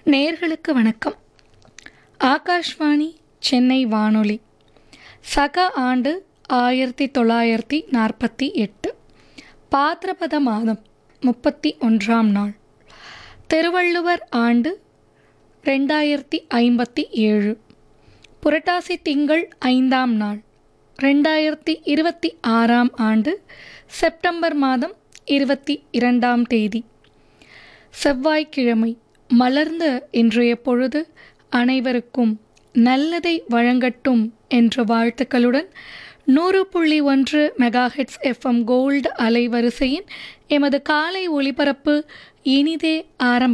நேயர்களுக்கு வணக்கம். ஆகாஷ்வாணி சென்னை வானொலி. சக ஆண்டு 1948. பாத்ரபத மாதம் 31ஆம் நாள். திருவள்ளுவர் ஆண்டு 2057. புரட்டாசி திங்கள் 5ஆம் நாள். 2026ஆம் ஆண்டு செப்டம்பர் மாதம் 22ஆம் தேதி. செவ்வாய்க்கிழமை. மலர்ந்த இன்றைய பொழுது அனைவருக்கும் நல்லதை வழங்கட்டும் என்ற வாழ்த்துக்களுடன் 100.1 மெகாஹெட்ஸ் எஃப்எம் கோல்டு அலைவரிசையின் எமது காலை ஒளிபரப்பு இனிதே ஆரம்ப